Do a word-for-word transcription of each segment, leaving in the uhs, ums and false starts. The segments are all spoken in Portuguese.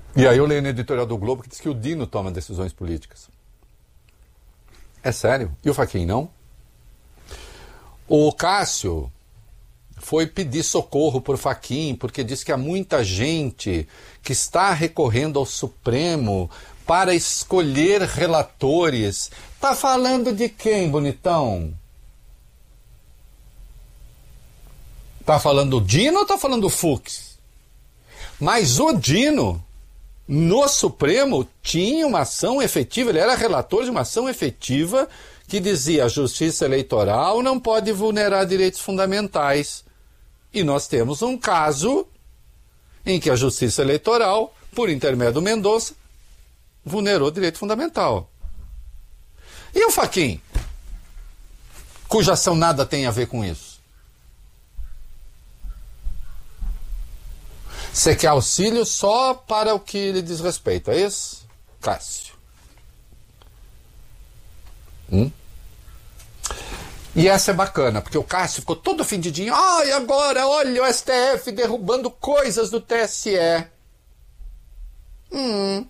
E aí eu leio no editorial do Globo que diz que o Dino toma decisões políticas. É sério? E o Fachin não? O Cássio foi pedir socorro por Fachin porque diz que há muita gente que está recorrendo ao Supremo para escolher relatores. Tá falando de quem, bonitão? Tá falando do Dino ou tá falando do Fux? Mas o Dino, no Supremo, tinha uma ação efetiva, ele era relator de uma ação efetiva que dizia a justiça eleitoral não pode vulnerar direitos fundamentais. E nós temos um caso em que a justiça eleitoral, por intermédio do Mendonça, vulnerou direito fundamental. E o Fachin, cuja ação nada tem a ver com isso? Você quer auxílio só para o que lhe diz respeito, é isso, Cássio? Hum? E essa é bacana, porque o Cássio ficou todo ofendidinho. Ah, e agora, olha o S T F derrubando coisas do T S E. Hum.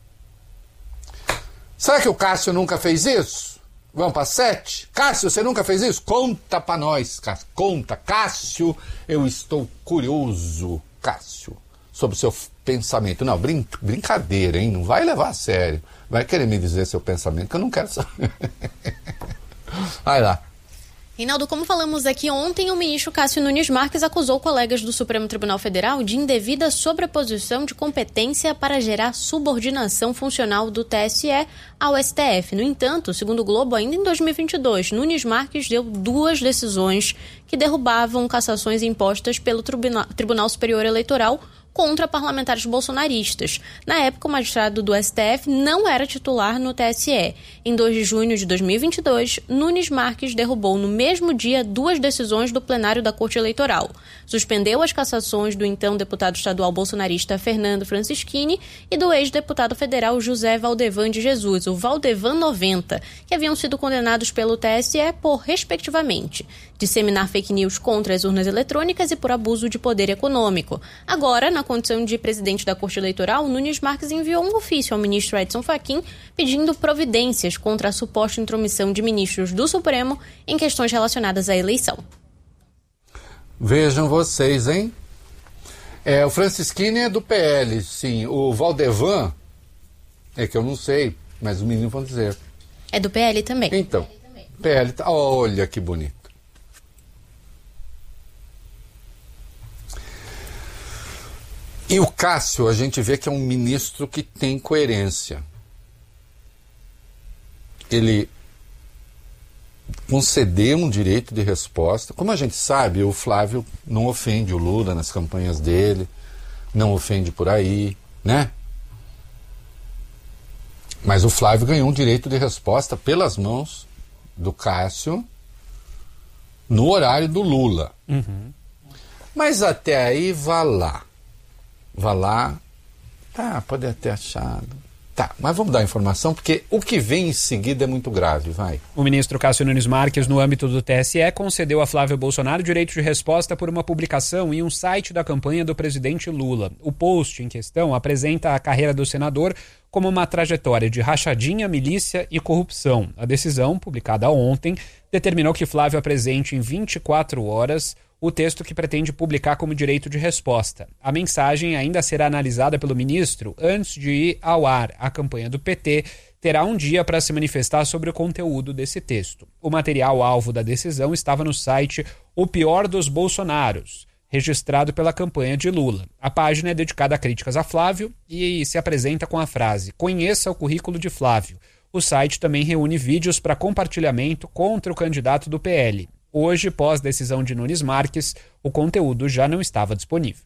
Será que o Cássio nunca fez isso? Vamos para sete? Cássio, você nunca fez isso? Conta para nós, Cássio. Conta. Cássio, eu estou curioso, Cássio, sobre o seu pensamento. Não, brin brincadeira, hein? Não vai levar a sério. Vai querer me dizer seu pensamento, que eu não quero saber. Vai lá. Reinaldo, como falamos aqui ontem, o ministro Cássio Nunes Marques acusou colegas do Supremo Tribunal Federal de indevida sobreposição de competência para gerar subordinação funcional do T S E ao S T F. No entanto, segundo o Globo, ainda em dois mil e vinte e dois, Nunes Marques deu duas decisões que derrubavam cassações impostas pelo Tribunal, Tribunal Superior Eleitoral contra parlamentares bolsonaristas. Na época, o magistrado do S T F não era titular no T S E. Em dois de junho de dois mil e vinte e dois, Nunes Marques derrubou no mesmo dia duas decisões do plenário da Corte Eleitoral. Suspendeu as cassações do então deputado estadual bolsonarista Fernando Francischini e do ex-deputado federal José Valdevan de Jesus, o Valdevan noventa, que haviam sido condenados pelo T S E por, respectivamente, disseminar fake news contra as urnas eletrônicas e por abuso de poder econômico. Agora, na condição de presidente da Corte Eleitoral, Nunes Marques enviou um ofício ao ministro Edson Fachin pedindo providências contra a suposta intromissão de ministros do Supremo em questões relacionadas à eleição. Vejam vocês, hein? É, o Francischini é do P L, sim. O Valdevan, é que eu não sei, mas os meninos vão dizer. É do P L também. Então, P L, tá, olha que bonito. E o Cássio, a gente vê que é um ministro que tem coerência. Ele concedeu um direito de resposta. Como a gente sabe, o Flávio não ofende o Lula nas campanhas dele, não ofende por aí, né? Mas o Flávio ganhou um direito de resposta pelas mãos do Cássio no horário do Lula. Uhum. Mas até aí, vá lá. Vá lá, tá, pode até achado. Tá, mas vamos dar informação, porque o que vem em seguida é muito grave, vai. O ministro Cássio Nunes Marques, no âmbito do T S E, concedeu a Flávio Bolsonaro direito de resposta por uma publicação em um site da campanha do presidente Lula. O post em questão apresenta a carreira do senador como uma trajetória de rachadinha, milícia e corrupção. A decisão, publicada ontem, determinou que Flávio apresente em vinte e quatro horas o texto que pretende publicar como direito de resposta. A mensagem ainda será analisada pelo ministro antes de ir ao ar. A campanha do P T terá um dia para se manifestar sobre o conteúdo desse texto. O material alvo da decisão estava no site O Pior dos Bolsonaros, registrado pela campanha de Lula. A página é dedicada a críticas a Flávio e se apresenta com a frase: "Conheça o currículo de Flávio". O site também reúne vídeos para compartilhamento contra o candidato do P L. Hoje, pós decisão de Nunes Marques, o conteúdo já não estava disponível.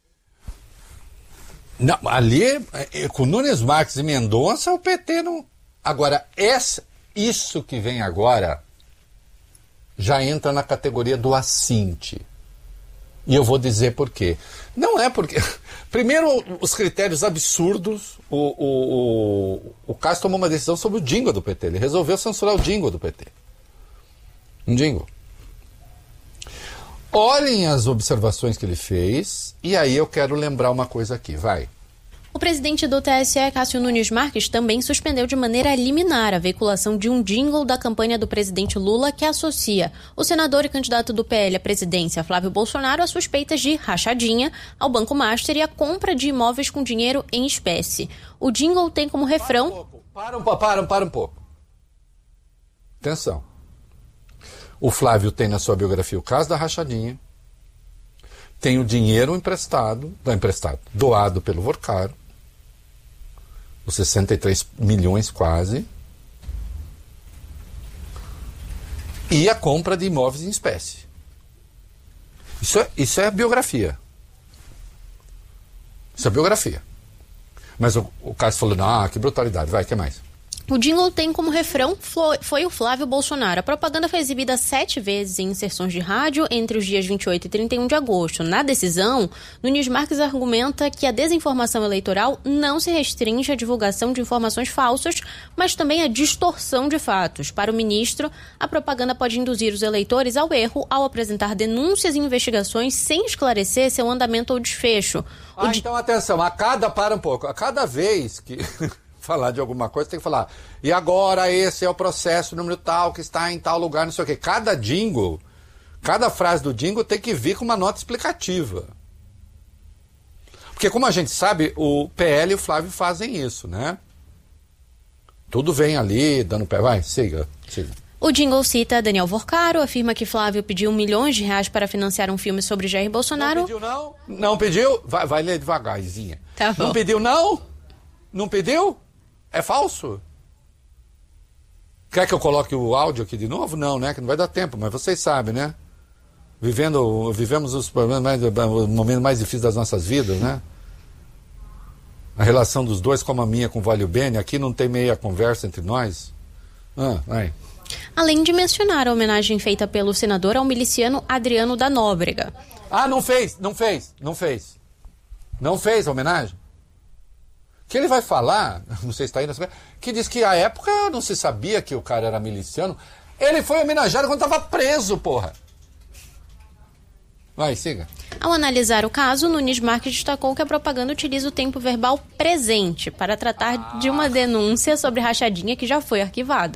Não, ali, com Nunes Marques e Mendonça, o P T não... Agora, essa, isso que vem agora já entra na categoria do assinte. E eu vou dizer por quê. Não é porque... Primeiro, os critérios absurdos. O, o, o, o Cássio tomou uma decisão sobre o jingle do P T. Ele resolveu censurar o jingle do P T. Um jingle. Olhem as observações que ele fez, e aí eu quero lembrar uma coisa aqui, vai. O presidente do T S E, Cássio Nunes Marques, também suspendeu de maneira liminar a veiculação de um jingle da campanha do presidente Lula que associa o senador e candidato do P L à presidência, Flávio Bolsonaro, a suspeitas de rachadinha ao Banco Master e a compra de imóveis com dinheiro em espécie. O jingle tem como refrão... Para um pouco, para um, para, para um pouco. Atenção. O Flávio tem na sua biografia o caso da rachadinha, tem o dinheiro emprestado, não emprestado, doado pelo Vorcaro, os sessenta e três milhões quase, e a compra de imóveis em espécie. Isso é, isso é biografia. Isso é biografia. Mas o, o Cássio falou, não, que brutalidade, vai, o que mais? O jingle tem como refrão foi o Flávio Bolsonaro. A propaganda foi exibida sete vezes em inserções de rádio entre os dias vinte e oito e trinta e um de agosto. Na decisão, Nunes Marques argumenta que a desinformação eleitoral não se restringe à divulgação de informações falsas, mas também à distorção de fatos. Para o ministro, a propaganda pode induzir os eleitores ao erro ao apresentar denúncias e investigações sem esclarecer seu andamento ou desfecho. Ah, di... então atenção, a cada, para um pouco, a cada vez que... falar de alguma coisa, tem que falar, e agora esse é o processo número tal, que está em tal lugar, não sei o quê. Cada jingle, cada frase do jingle tem que vir com uma nota explicativa. Porque como a gente sabe, o P L e o Flávio fazem isso, né? Tudo vem ali, dando pé, vai, siga, siga. O jingle cita Daniel Vorcaro, afirma que Flávio pediu milhões de reais para financiar um filme sobre Jair Bolsonaro. Não pediu, não? Não pediu? Vai, vai ler devagarzinha. Tá bom. Não pediu, não? Não pediu? É falso? Quer que eu coloque o áudio aqui de novo? Não, né? Que não vai dar tempo, mas vocês sabem, né? Vivendo, vivemos os problemas mais, o momento mais difícil das nossas vidas, né? A relação dos dois, como a minha com o Valio Bene, aqui não tem meia conversa entre nós. Ah, vai. Além de mencionar a homenagem feita pelo senador ao miliciano Adriano da Nóbrega. Ah, não fez, não fez, não fez. Não fez a homenagem? Que ele vai falar, não sei se está aí nessa... que diz que à época não se sabia que o cara era miliciano. Ele foi homenageado quando estava preso, porra. Vai, siga. Ao analisar o caso, Nunes Marques destacou que a propaganda utiliza o tempo verbal presente para tratar ah. de uma denúncia sobre rachadinha que já foi arquivada.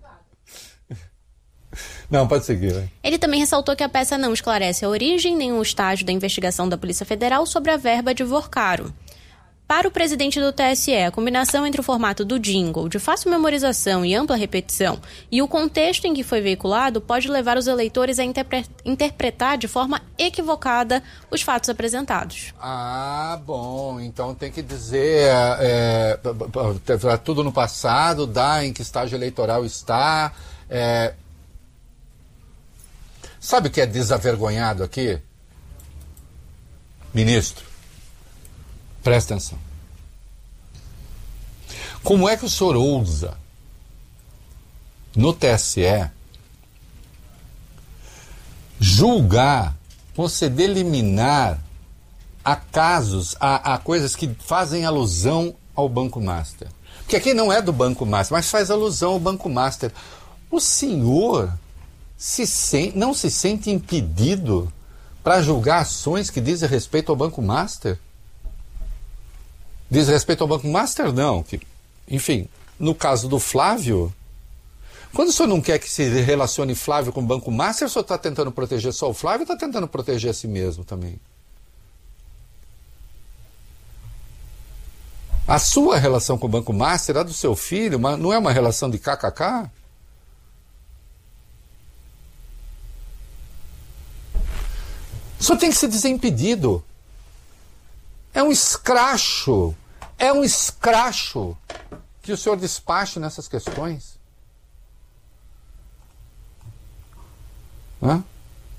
Não, pode seguir. Vai. Ele também ressaltou que a peça não esclarece a origem nem o estágio da investigação da Polícia Federal sobre a verba de Vorcaro. Para o presidente do T S E, a combinação entre o formato do jingle, de fácil memorização e ampla repetição, e o contexto em que foi veiculado pode levar os eleitores a interpre- interpretar de forma equivocada os fatos apresentados. Ah, bom. Então tem que dizer é, é, tudo no passado, dá em que estágio eleitoral está. É... Sabe o que é desavergonhado aqui? Ministro. Presta atenção. Como é que o senhor ousa, no T S E, julgar, conceder liminar a casos, a, a coisas que fazem alusão ao Banco Master? Porque aqui não é do Banco Master, mas faz alusão ao Banco Master. O senhor se sente, não se sente impedido para julgar ações que dizem respeito ao Banco Master? Diz respeito ao Banco Master, não. Que, enfim, no caso do Flávio, quando o senhor não quer que se relacione Flávio com o Banco Master, o senhor está tentando proteger só o Flávio ou está tentando proteger a si mesmo também? A sua relação com o Banco Master, a do seu filho, mas não é uma relação de kkk? O senhor tem que ser desimpedido. É um escracho, é um escracho que o senhor despache nessas questões. Hã?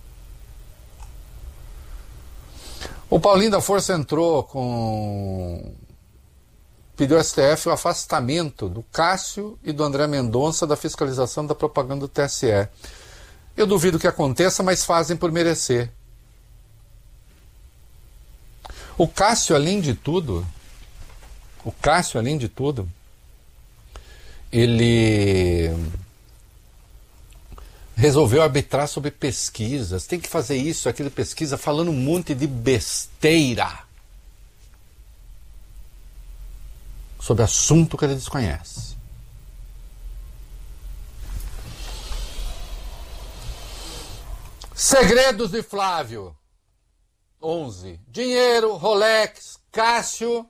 O Paulinho da Força entrou com... pediu ao S T F o afastamento do Cássio e do André Mendonça da fiscalização da propaganda do T S E. Eu duvido que aconteça, mas fazem por merecer. O Cássio, além de tudo, o Cássio, além de tudo, ele resolveu arbitrar sobre pesquisas. Tem que fazer isso, aquilo, pesquisa, falando um monte de besteira. sobre assunto que ele desconhece. Segredos de Flávio. onze. Dinheiro, Rolex, Cássio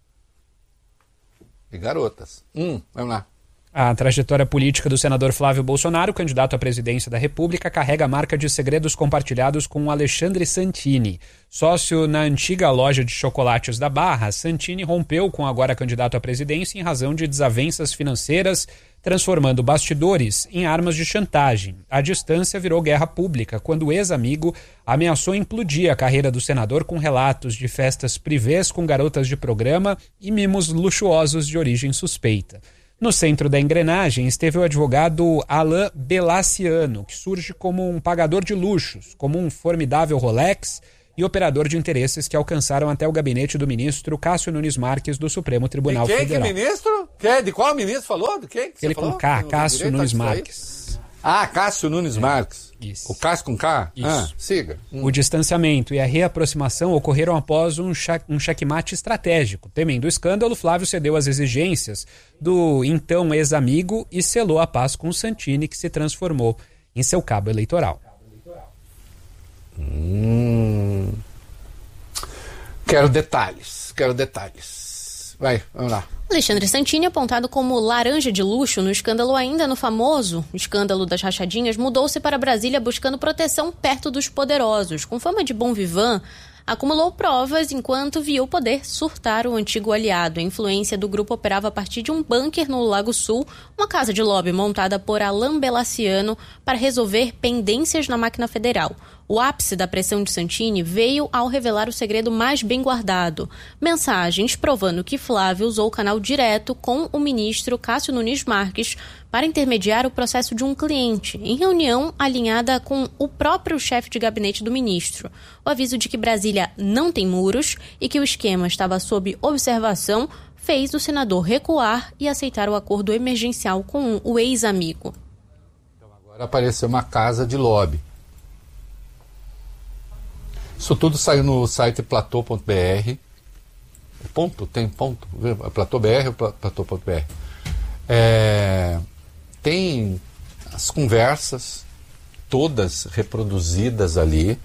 e garotas. Um, vamos lá. A trajetória política do senador Flávio Bolsonaro, candidato à presidência da República, carrega a marca de segredos compartilhados com Alexandre Santini. Sócio na antiga loja de chocolates da Barra, Santini rompeu com o agora candidato à presidência em razão de desavenças financeiras, transformando bastidores em armas de chantagem. A distância virou guerra pública quando o ex-amigo ameaçou implodir a carreira do senador com relatos de festas privês com garotas de programa e mimos luxuosos de origem suspeita. No centro da engrenagem esteve o advogado Alain Belaciano, que surge como um pagador de luxos, como um formidável Rolex e operador de interesses que alcançaram até o gabinete do ministro Cássio Nunes Marques do Supremo Tribunal de quem Federal. Que é ministro? Que, de qual ministro falou? De quem? Que Ele com K, Cássio Nunes Marques. Ah, Cássio Nunes é. Marques. Isso. O Cássio com K? Isso. Ah, siga. Hum. O distanciamento e a reaproximação ocorreram após um, um checkmate estratégico. Temendo o escândalo, Flávio cedeu às exigências do então ex-amigo e selou a paz com Santini, que se transformou em seu cabo eleitoral. Hum. Quero detalhes, quero detalhes. Vai, vamos lá. Alexandre Santini, apontado como laranja de luxo no escândalo ainda no famoso escândalo das rachadinhas, mudou-se para Brasília buscando proteção perto dos poderosos. Com fama de bom vivant, acumulou provas enquanto viu poder surtar o antigo aliado. A influência do grupo operava a partir de um bunker no Lago Sul, uma casa de lobby montada por Alain Belaciano para resolver pendências na máquina federal. O ápice da pressão de Santini veio ao revelar o segredo mais bem guardado. Mensagens provando que Flávio usou o canal direto com o ministro Cássio Nunes Marques para intermediar o processo de um cliente, em reunião alinhada com o próprio chefe de gabinete do ministro. O aviso de que Brasília não tem muros e que o esquema estava sob observação fez o senador recuar e aceitar o acordo emergencial com o ex-amigo. Então agora apareceu uma casa de lobby. Isso tudo saiu no site platô ponto b r. Ponto? Tem ponto? platô ponto b r ou platô ponto b r? É, tem as conversas todas reproduzidas ali,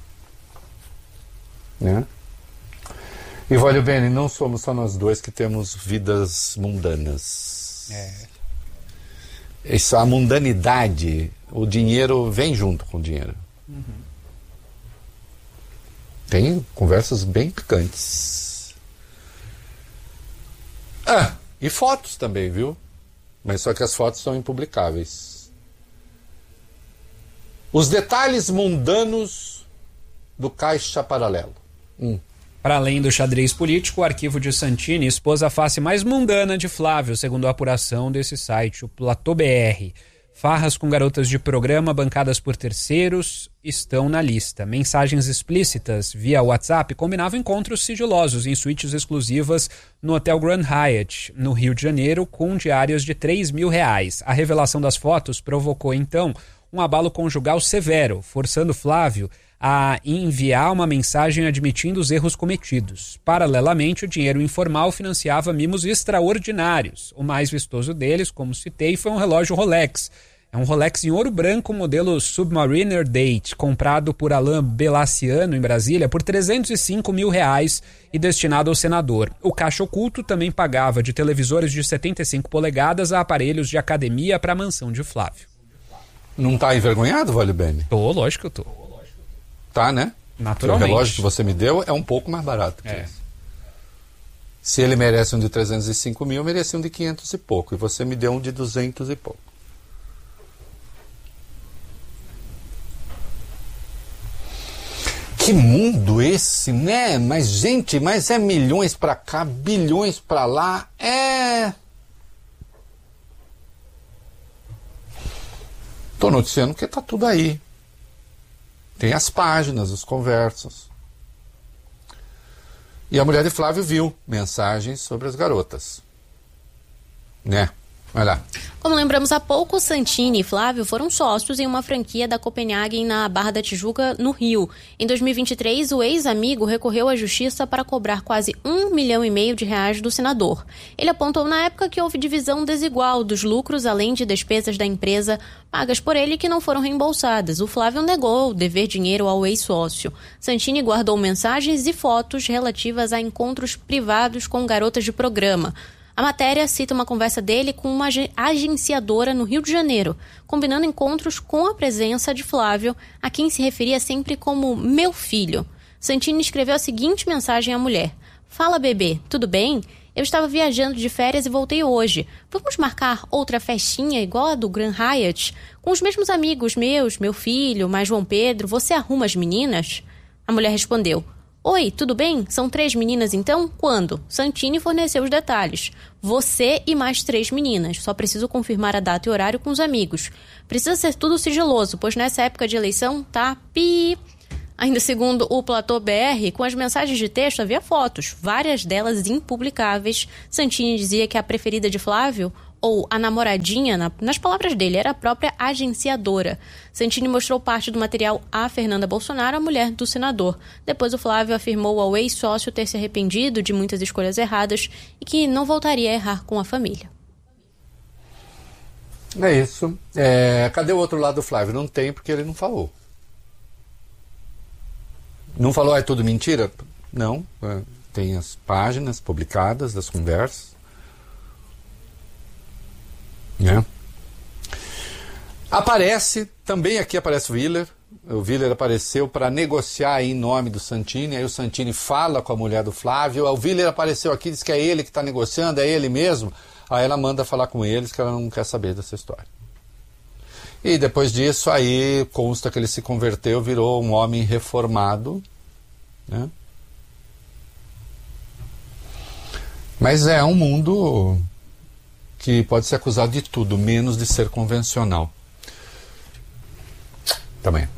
né? E olha bem, não somos só nós dois que temos vidas mundanas. É. Isso, a mundanidade, o dinheiro vem junto com o dinheiro. Uhum. Tem conversas bem picantes. Ah, e fotos também, viu? Mas só que as fotos são impublicáveis. Os detalhes mundanos do Caixa Paralelo. Hum. Para além do xadrez político, o arquivo de Santini expôs a face mais mundana de Flávio, segundo a apuração desse site, o Platô B R. Farras com garotas de programa bancadas por terceiros estão na lista. Mensagens explícitas via WhatsApp combinavam encontros sigilosos em suítes exclusivas no Hotel Grand Hyatt, no Rio de Janeiro, com diárias de três mil reais. A revelação das fotos provocou, então, um abalo conjugal severo, forçando Flávio a enviar uma mensagem admitindo os erros cometidos. Paralelamente, o dinheiro informal financiava mimos extraordinários. O mais vistoso deles, como citei, foi um relógio Rolex. É um Rolex em ouro branco, modelo Submariner Date, comprado por Alain Belaciano em Brasília por trezentos e cinco mil reais e destinado ao senador. O caixa oculto também pagava de televisores de setenta e cinco polegadas a aparelhos de academia para a mansão de Flávio. Não tá envergonhado, Vale Bene? Tô, lógico que eu tô. Tá, né? Naturalmente. O relógio que você me deu é um pouco mais barato que é. esse. Se ele merece um de trezentos e cinco mil, merece um de quinhentos e pouco. E você me deu um de duzentos e pouco. Que mundo esse, né? Mas, gente, mas é milhões pra cá, bilhões pra lá. É... Tô noticiando que tá tudo aí. Tem as páginas, as conversas. E a mulher de Flávio viu mensagens sobre as garotas. Né? Vai lá. Como lembramos há pouco, Santini e Flávio foram sócios em uma franquia da Copenhagen na Barra da Tijuca, no Rio. Em dois mil e vinte e três, o ex-amigo recorreu à justiça para cobrar quase um milhão e meio de reais do senador. Ele apontou na época que houve divisão desigual dos lucros, além de despesas da empresa pagas por ele que não foram reembolsadas. O Flávio negou dever dinheiro ao ex-sócio. Santini guardou mensagens e fotos relativas a encontros privados com garotas de programa. A matéria cita uma conversa dele com uma agenciadora no Rio de Janeiro, combinando encontros com a presença de Flávio, a quem se referia sempre como meu filho. Santini escreveu a seguinte mensagem à mulher: "Fala, bebê, tudo bem? Eu estava viajando de férias e voltei hoje. Vamos marcar outra festinha igual a do Grand Hyatt? Com os mesmos amigos meus, meu filho, mais João Pedro, você arruma as meninas?" A mulher respondeu: "Oi, tudo bem? São três meninas então? Quando?" Santini forneceu os detalhes. "Você e mais três meninas. Só preciso confirmar a data e horário com os amigos. Precisa ser tudo sigiloso, pois nessa época de eleição tá pi..." Ainda segundo o Platô B R, com as mensagens de texto havia fotos, várias delas impublicáveis. Santini dizia que a preferida de Flávio, ou a namoradinha, na, nas palavras dele, era a própria agenciadora. Santini mostrou parte do material a Fernanda Bolsonaro, a mulher do senador. Depois o Flávio afirmou ao ex-sócio ter se arrependido de muitas escolhas erradas e que não voltaria a errar com a família. É isso. É, cadê o outro lado do Flávio? Não tem, porque ele não falou. Não falou, é tudo mentira? Não. É, tem as páginas publicadas das conversas. Né? Aparece, também aqui aparece o Willer. O Willer apareceu para negociar em nome do Santini. Aí o Santini fala com a mulher do Flávio. O Willer apareceu aqui, diz que é ele que está negociando, é ele mesmo. Aí ela manda falar com eles que ela não quer saber dessa história. E depois disso, aí consta que ele se converteu, virou um homem reformado. Né? Mas é um mundo que pode ser acusado de tudo, menos de ser convencional. Também.